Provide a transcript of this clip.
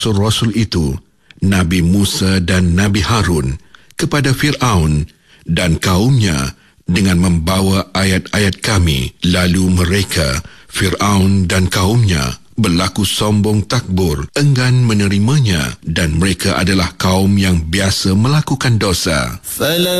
Rasul itu, Nabi Musa dan Nabi Harun, kepada Fir'aun dan kaumnya dengan membawa ayat-ayat kami. Lalu mereka, Fir'aun dan kaumnya, berlaku sombong takbur, enggan menerimanya, dan mereka adalah kaum yang biasa melakukan dosa.